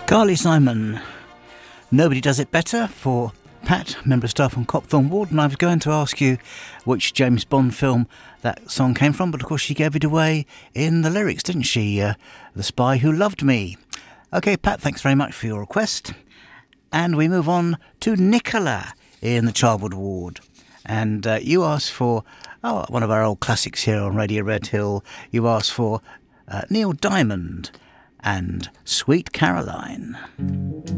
Carly Simon, Nobody Does It Better, for Pat, member of staff on Copthorne Ward, and I was going to ask you which James Bond film that song came from, but of course she gave it away in the lyrics, didn't she? The Spy Who Loved Me. OK, Pat, thanks very much for your request. And we move on to Nicola in the Charwood Ward. And you asked for one of our old classics here on Radio Red Hill. You asked for Neil Diamond and Sweet Caroline.